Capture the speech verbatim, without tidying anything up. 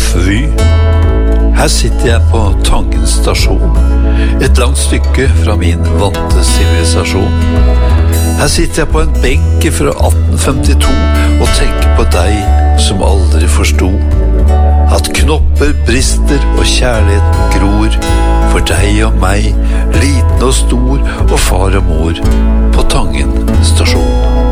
Vy. Her sitter jeg på Tangen stasjon, et langt stykke fra min vante sivilisasjon. Her sitter jeg på en benk fra atten femtito og tenker på deg som aldri forstod at knopper brister og kjærligheten gror for deg og meg, liten og stor og far og mor på Tangen stasjon.